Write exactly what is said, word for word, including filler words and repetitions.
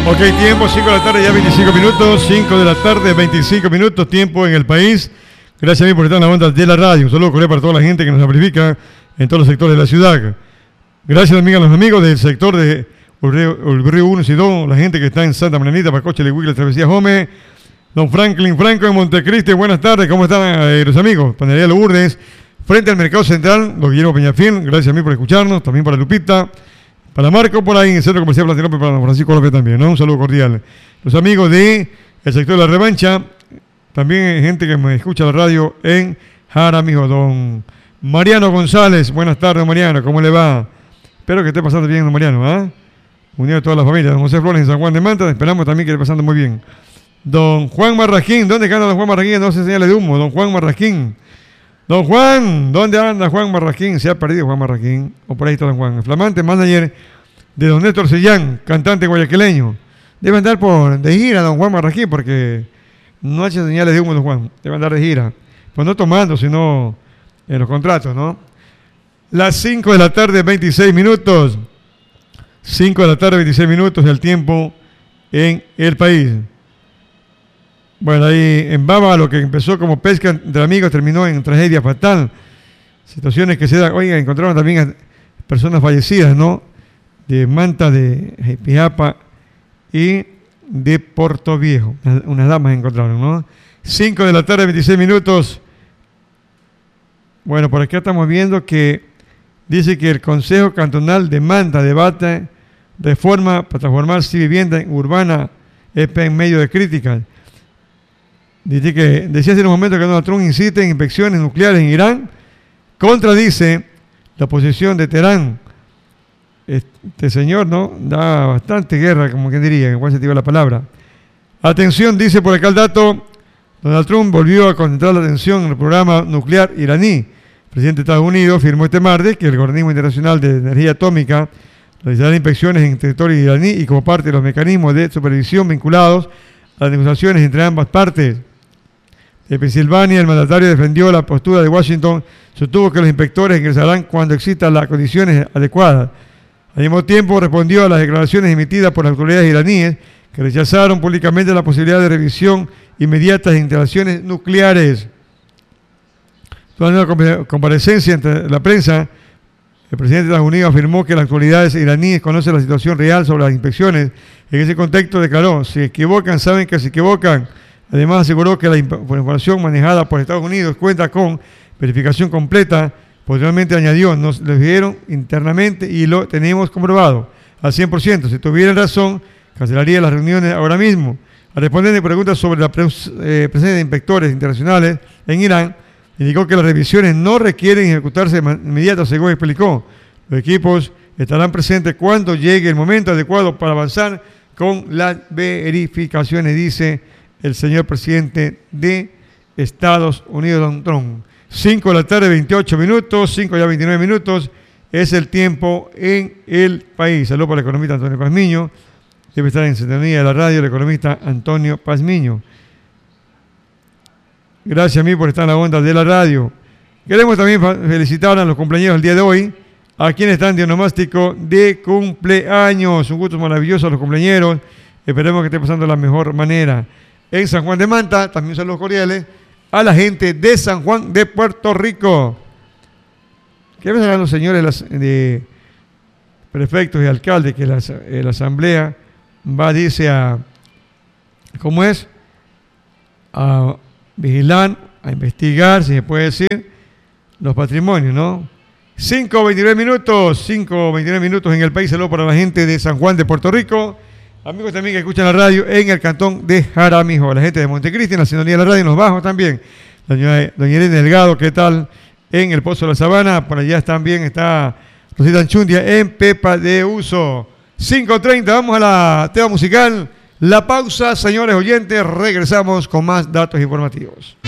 Ok, tiempo, cinco de la tarde, ya veinticinco minutos, cinco de la tarde, veinticinco minutos, tiempo en el país. Gracias a mí por estar en la onda de la radio. Un saludo cordial para toda la gente que nos amplifica en todos los sectores de la ciudad. Gracias también a los amigos del sector de el Río uno y dos, la gente que está en Santa Maranita, Pacoche, Lehuigla, Travesía Jome, don Franklin Franco en Montecristi. Buenas tardes, ¿cómo están eh, los amigos? Panadería Lourdes, frente al Mercado Central, don Guillermo Peñafiel. Gracias a mí por escucharnos, también para Lupita. Para Marco, por ahí en el Centro Comercial Plaza López, para don Francisco López también, ¿no? Un saludo cordial. Los amigos de el sector de la revancha, también gente que me escucha la radio en Jaramillo, don Mariano González. Buenas tardes, Mariano, ¿cómo le va? Espero que esté pasando bien, don Mariano, ¿ah? ¿eh? Unido a toda la familia, don José Flores en San Juan de Manta, esperamos también que esté pasando muy bien. Don Juan Marraquín, ¿dónde anda don Juan Marraquín? No se señale de humo, don Juan Marraquín. Don Juan, ¿dónde anda Juan Marraquín? Se ha perdido Juan Marraquín, o por ahí está don Juan, el flamante manager de don Néstor Sellán, cantante guayaquileño. Debe andar por de gira don Juan Marraquín, porque no hace señales de humo don Juan, debe andar de gira. Pues no tomando, sino en los contratos, ¿no? Las cinco de la tarde, veintiséis minutos. cinco de la tarde, veintiséis minutos del tiempo en el país. Bueno, ahí en Baba lo que empezó como pesca entre amigos terminó en tragedia fatal. Situaciones que se dan. Oiga, encontraron también a personas fallecidas, ¿no? De Manta, de Pijapa y de Puerto Viejo. Unas damas encontraron, ¿no? cinco de la tarde, veintiséis minutos. Bueno, por acá estamos viendo que dice que el Consejo Cantonal de Manta debate reforma para transformar su vivienda en urbana en medio de críticas. Dice que decía hace un momento que Donald Trump incita en inspecciones nucleares en Irán, contradice la posición de Teherán. Este señor, ¿no? Da bastante guerra, como quien diría, en cuál sentido la palabra. Atención, dice por acá el dato, Donald Trump volvió a concentrar la atención en el programa nuclear iraní. El presidente de Estados Unidos firmó este martes que el Organismo Internacional de Energía Atómica realizará inspecciones en territorio iraní y como parte de los mecanismos de supervisión vinculados a las negociaciones entre ambas partes. De Pensilvania, el mandatario defendió la postura de Washington, sostuvo que los inspectores ingresarán cuando existan las condiciones adecuadas. Al mismo tiempo, respondió a las declaraciones emitidas por las autoridades iraníes que rechazaron públicamente la posibilidad de revisión inmediata de instalaciones nucleares. Durante una comparecencia entre la prensa, el presidente de Estados Unidos afirmó que las autoridades iraníes conocen la situación real sobre las inspecciones. En ese contexto declaró, si se equivocan, saben que se equivocan. Además aseguró que la información manejada por Estados Unidos cuenta con verificación completa. Posteriormente añadió, nos lo dijeron internamente y lo tenemos comprobado al cien por ciento. Si tuvieran razón, cancelaría las reuniones ahora mismo. Al responder de preguntas sobre la pres eh, presencia de inspectores internacionales en Irán, indicó que las revisiones no requieren ejecutarse de inmediato, según explicó. Los equipos estarán presentes cuando llegue el momento adecuado para avanzar con las verificaciones, dice el señor presidente de Estados Unidos, Donald Trump. cinco de la tarde, veintiocho minutos, cinco ya veintinueve minutos, es el tiempo en el país. Saludos para el economista Antonio Pazmiño, debe estar en sintonía de la radio, el economista Antonio Pazmiño. Gracias a mí por estar en la onda de la radio. Queremos también felicitar a los cumpleaños del día de hoy, a quienes están de onomástico de cumpleaños. Un gusto maravilloso a los cumpleañeros. Esperemos que esté pasando de la mejor manera. En San Juan de Manta, también saludos cordiales a la gente de San Juan de Puerto Rico. ¿Qué ven los señores de prefectos y alcaldes que la, la asamblea va, dice, a, ¿cómo es? A vigilar, a investigar, si se puede decir, los patrimonios, ¿no? cinco veintinueve minutos, cinco veintinueve minutos en el país. Saludos para la gente de San Juan de Puerto Rico. Amigos también que escuchan la radio en el cantón de Jaramillo, la gente de Montecristi, en la sintonía de la radio, en los bajos también. Doña, doña Irene Delgado, ¿qué tal? En el Pozo de la Sabana, por allá también está Rosita Anchundia en Pepa de Uso. cinco treinta, vamos a la tema musical. La pausa, señores oyentes, regresamos con más datos informativos.